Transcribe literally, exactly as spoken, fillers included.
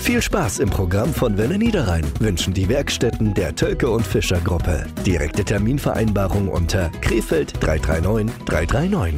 Viel Spaß im Programm von Welle Niederrhein wünschen die Werkstätten der Tölke und Fischer Gruppe. Direkte Terminvereinbarung unter Krefeld drei drei neun drei drei neun.